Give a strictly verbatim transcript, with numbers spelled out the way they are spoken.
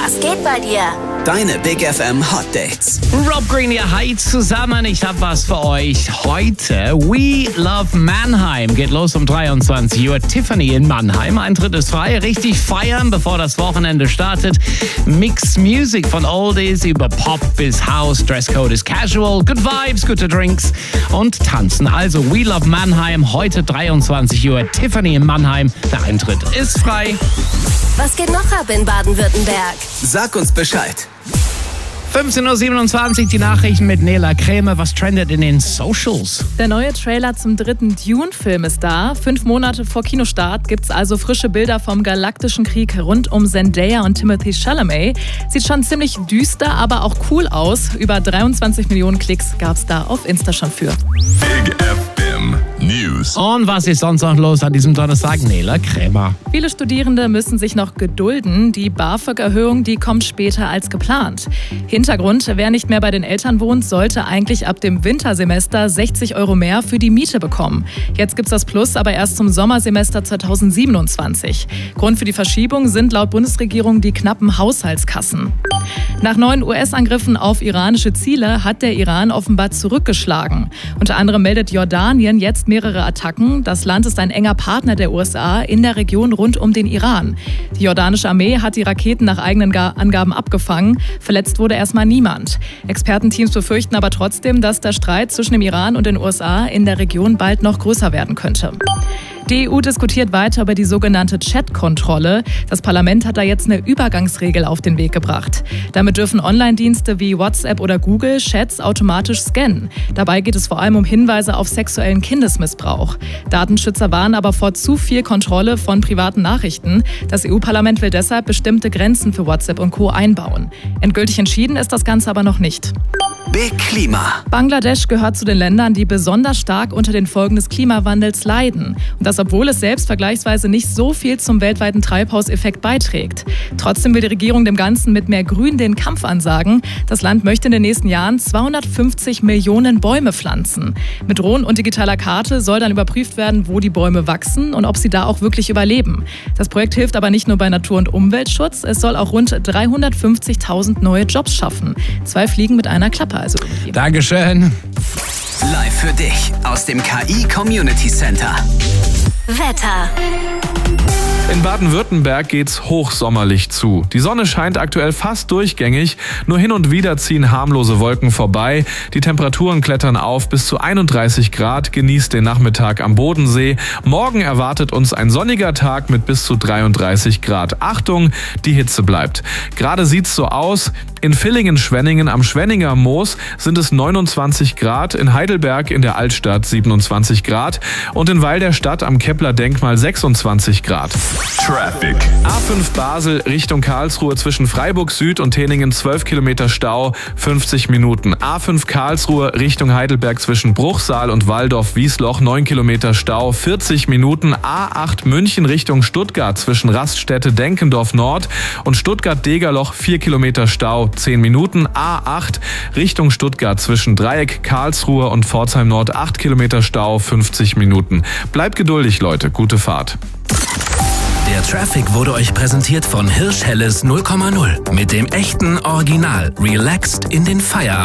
Was geht bei dir? Deine Big F M Hot Dates. Rob Green, ja, hi zusammen. Ich hab was für euch heute. We Love Mannheim geht los um dreiundzwanzig Uhr. Tiffany in Mannheim. Eintritt ist frei. Richtig feiern, bevor das Wochenende startet. Mixed Music von Oldies über Pop bis House. Dresscode ist casual. Good Vibes, gute Drinks und tanzen. Also We Love Mannheim. Heute dreiundzwanzig Uhr. Tiffany in Mannheim. Der Eintritt ist frei. Was geht noch ab in Baden-Württemberg? Sag uns Bescheid. fünfzehn Uhr siebenundzwanzig, die Nachrichten mit Nela Krämer. Was trendet in den Socials? Der neue Trailer zum dritten Dune-Film ist da. Fünf Monate vor Kinostart gibt's also frische Bilder vom galaktischen Krieg rund um Zendaya und Timothée Chalamet. Sieht schon ziemlich düster, aber auch cool aus. Über dreiundzwanzig Millionen Klicks gab's da auf Insta schon für. Big F M News. Und was ist sonst noch los an diesem Donnerstag? Nela Krämer. Viele Studierende müssen sich noch gedulden. Die BAföG-Erhöhung, die kommt später als geplant. Hintergrund, wer nicht mehr bei den Eltern wohnt, sollte eigentlich ab dem Wintersemester sechzig Euro mehr für die Miete bekommen. Jetzt gibt's das Plus aber erst zum Sommersemester zweitausendsiebenundzwanzig. Grund für die Verschiebung sind laut Bundesregierung die knappen Haushaltskassen. Nach neuen U S-Angriffen auf iranische Ziele hat der Iran offenbar zurückgeschlagen. Unter anderem meldet Jordanien jetzt mehrere Attacken. Das Land ist ein enger Partner der U S A in der Region rund um den Iran. Die jordanische Armee hat die Raketen nach eigenen Angaben abgefangen. Verletzt wurde erstmal niemand. Expertenteams befürchten aber trotzdem, dass der Streit zwischen dem Iran und den U S A in der Region bald noch größer werden könnte. Die E U diskutiert weiter über die sogenannte Chat-Kontrolle. Das Parlament hat da jetzt eine Übergangsregel auf den Weg gebracht. Damit dürfen Online-Dienste wie WhatsApp oder Google Chats automatisch scannen. Dabei geht es vor allem um Hinweise auf sexuellen Kindesmissbrauch. Datenschützer warnen aber vor zu viel Kontrolle von privaten Nachrichten. Das E U-Parlament will deshalb bestimmte Grenzen für WhatsApp und Co. einbauen. Endgültig entschieden ist das Ganze aber noch nicht. Big Klima. Bangladesch gehört zu den Ländern, die besonders stark unter den Folgen des Klimawandels leiden. Und das, obwohl es selbst vergleichsweise nicht so viel zum weltweiten Treibhauseffekt beiträgt. Trotzdem will die Regierung dem Ganzen mit mehr Grün den Kampf ansagen. Das Land möchte in den nächsten Jahren zweihundertfünfzig Millionen Bäume pflanzen. Mit Drohnen und digitaler Karte soll dann überprüft werden, wo die Bäume wachsen und ob sie da auch wirklich überleben. Das Projekt hilft aber nicht nur bei Natur- und Umweltschutz. Es soll auch rund dreihundertfünfzigtausend neue Jobs schaffen. Zwei Fliegen mit einer Klappe also irgendwie. Dankeschön. Live für dich aus dem K I Community Center. Wetter. In Baden-Württemberg geht's hochsommerlich zu. Die Sonne scheint aktuell fast durchgängig, nur hin und wieder ziehen harmlose Wolken vorbei. Die Temperaturen klettern auf bis zu einunddreißig Grad, genießt den Nachmittag am Bodensee. Morgen erwartet uns ein sonniger Tag mit bis zu dreiunddreißig Grad. Achtung, die Hitze bleibt. Gerade sieht's so aus. In Villingen-Schwenningen am Schwenninger Moos sind es neunundzwanzig Grad, in Heidelberg in der Altstadt siebenundzwanzig Grad und in Weil der Stadt am Kepler-Denkmal sechsundzwanzig Grad. Traffic. A fünf Basel Richtung Karlsruhe zwischen Freiburg Süd und Teningen zwölf Kilometer Stau, fünfzig Minuten. A fünf Karlsruhe Richtung Heidelberg zwischen Bruchsal und Waldorf-Wiesloch neun Kilometer Stau, vierzig Minuten. A acht München Richtung Stuttgart zwischen Raststätte Denkendorf Nord und Stuttgart-Degerloch vier Kilometer Stau, zehn Minuten. A acht Richtung Stuttgart zwischen Dreieck Karlsruhe und Pforzheim Nord acht Kilometer Stau, fünfzig Minuten. Bleibt geduldig, Leute. Gute Fahrt. Der Traffic wurde euch präsentiert von Hirsch Helles null Komma null. Mit dem echten Original. Relaxed in den Feierabend.